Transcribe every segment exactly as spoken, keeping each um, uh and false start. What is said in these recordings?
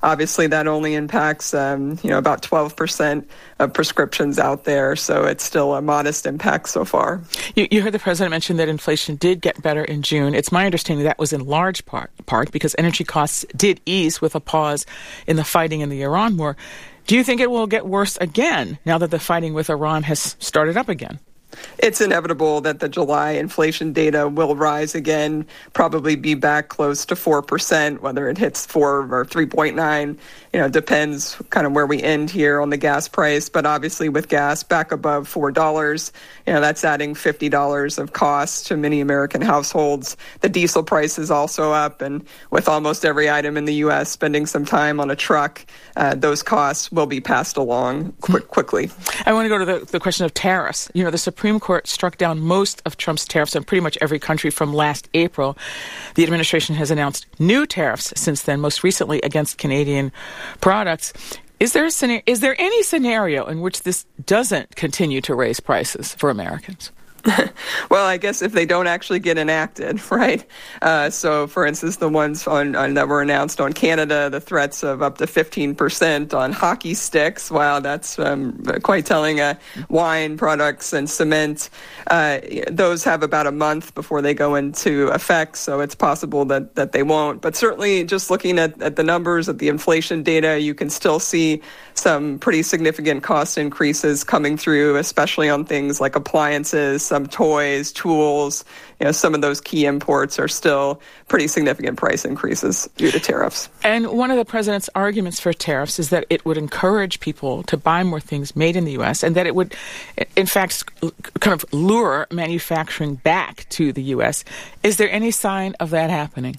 obviously that only impacts, um, you know, about twelve percent of prescriptions out there. So it's still a modest impact so far. You, you heard the president mention that inflation did get better in June. It's my understanding that was in large part, part because energy costs did ease with a pause in the fighting in the Iran war. Do you think it will get worse again now that the fighting with Iran has started up again? It's inevitable that the July inflation data will rise again, probably be back close to four percent, whether it hits four or three point nine. You know, depends kind of where we end here on the gas price. But obviously with gas back above four dollars, you know, that's adding fifty dollars of cost to many American households. The diesel price is also up. And with almost every item in the U S spending some time on a truck, uh, those costs will be passed along quick, quickly. I want to go to the, the question of tariffs. You know, the Supreme Court struck down most of Trump's tariffs on pretty much every country from last April. The administration has announced new tariffs since then, most recently against Canadian products. Is there a scenario, is there any scenario in which this doesn't continue to raise prices for Americans? Well, I guess if they don't actually get enacted, right? Uh, so, for instance, the ones on, on that were announced on Canada, the threats of up to fifteen percent on hockey sticks. Wow, that's um, quite telling. Uh, wine products and cement, uh, those have about a month before they go into effect. So it's possible that, that they won't. But certainly just looking at, at the numbers, at the inflation data, you can still see some pretty significant cost increases coming through, especially on things like appliances, some toys, tools. You know, some of those key imports are still pretty significant price increases due to tariffs. And one of the president's arguments for tariffs is that it would encourage people to buy more things made in the U S and that it would, in fact, kind of lure manufacturing back to the U S. Is there any sign of that happening?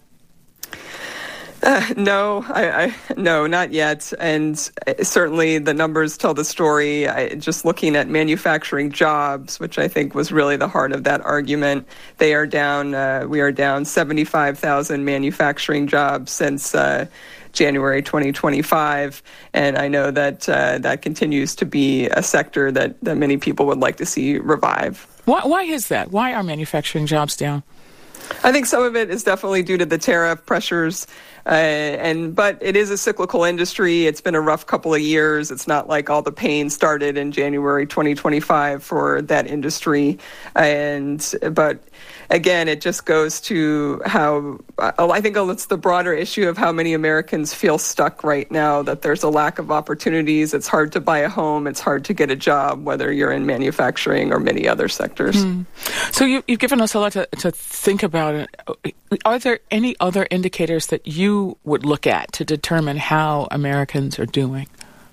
Uh, no, I, I, no, not yet. And certainly the numbers tell the story. I, just looking at manufacturing jobs, which I think was really the heart of that argument, they are down, uh, we are down seventy-five thousand manufacturing jobs since uh, January twenty twenty-five. And I know that uh, that continues to be a sector that, that many people would like to see revive. Why, why is that? Why are manufacturing jobs down? I think some of it is definitely due to the tariff pressures, uh, and but it is a cyclical industry. It's been a rough couple of years. It's not like all the pain started in January twenty twenty-five for that industry, and but again, it just goes to how I think it's the broader issue of how many Americans feel stuck right now, that there's a lack of opportunities. It's hard to buy a home. It's hard to get a job, whether you're in manufacturing or many other sectors. Mm. So you, you've given us a lot to, to think about. It. Are there any other indicators that you would look at to determine how Americans are doing?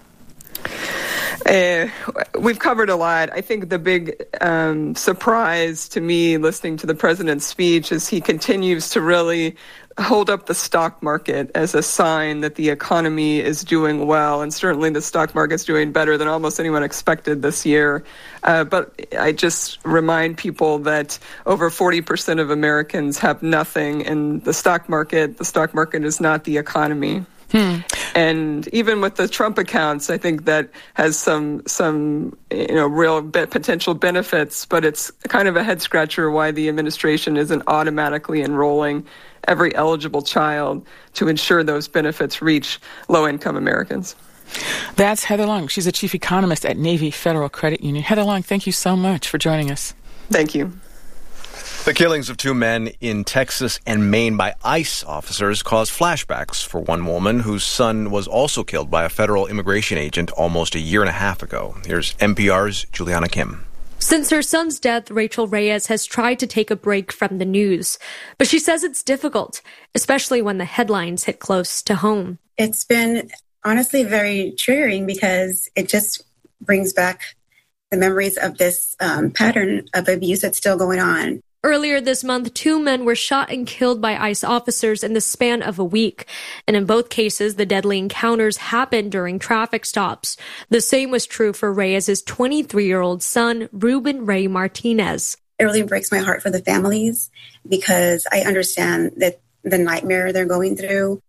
Uh, we've covered a lot. I think the big um, surprise to me listening to the president's speech is he continues to really hold up the stock market as a sign that the economy is doing well. And certainly the stock market's doing better than almost anyone expected this year. Uh, but I just remind people that over forty percent of Americans have nothing in the stock market. The stock market is not the economy. Hmm. And even with the Trump accounts, I think that has some some you know real be- potential benefits, but it's kind of a head scratcher why the administration isn't automatically enrolling every eligible child to ensure those benefits reach low-income Americans. That's Heather Long. She's a chief economist at Navy Federal Credit Union. Heather Long, thank you so much for joining us. Thank you. The killings of two men in Texas and Maine by ICE officers caused flashbacks for one woman whose son was also killed by a federal immigration agent almost a year and a half ago. Here's N P R's Juliana Kim. Since her son's death, Rachel Reyes has tried to take a break from the news, but she says it's difficult, especially when the headlines hit close to home. It's been honestly very triggering because it just brings back the memories of this um, pattern of abuse that's still going on. Earlier this month, two men were shot and killed by ICE officers in the span of a week. And in both cases, the deadly encounters happened during traffic stops. The same was true for Reyes' twenty-three-year-old son, Ruben Ray Martinez. It really breaks my heart for the families because I understand that the nightmare they're going through.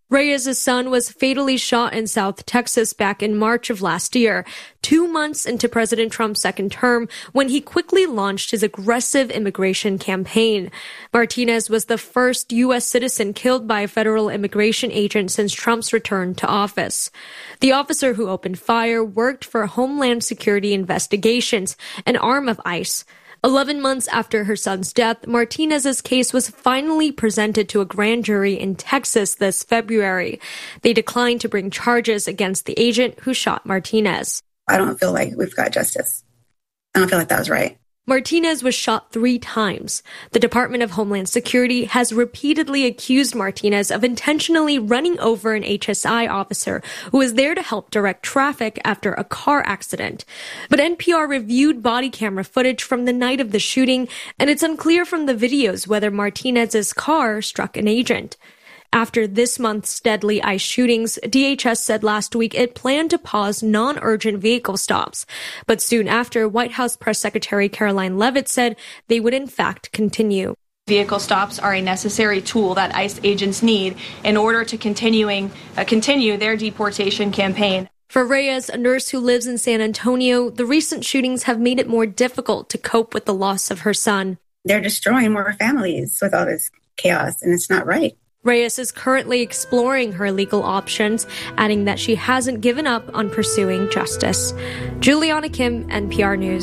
Reyes' son was fatally shot in South Texas back in March of last year, two months into President Trump's second term, when he quickly launched his aggressive immigration campaign. Martinez was the first U S citizen killed by a federal immigration agent since Trump's return to office. The officer who opened fire worked for Homeland Security Investigations, an arm of ICE. Eleven months after her son's death, Martinez's case was finally presented to a grand jury in Texas this February. They declined to bring charges against the agent who shot Martinez. I don't feel like we've got justice. I don't feel like that was right. Martinez was shot three times. The Department of Homeland Security has repeatedly accused Martinez of intentionally running over an H S I officer who was there to help direct traffic after a car accident. But N P R reviewed body camera footage from the night of the shooting, and it's unclear from the videos whether Martinez's car struck an agent. After this month's deadly ICE shootings, D H S said last week it planned to pause non-urgent vehicle stops. But soon after, White House Press Secretary Caroline Leavitt said they would in fact continue. Vehicle stops are a necessary tool that ICE agents need in order to continuing uh, continue their deportation campaign. For Reyes, a nurse who lives in San Antonio, the recent shootings have made it more difficult to cope with the loss of her son. They're destroying more families with all this chaos, and it's not right. Reyes is currently exploring her legal options, adding that she hasn't given up on pursuing justice. Juliana Kim, N P R News.